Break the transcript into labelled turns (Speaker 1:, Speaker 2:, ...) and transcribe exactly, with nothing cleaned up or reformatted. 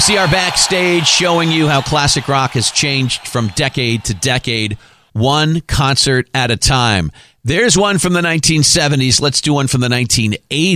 Speaker 1: C R Backstage, showing you how classic rock has changed from decade to decade, one concert at a time. There's one from the nineteen seventies. Let's do one from the nineteen eighties.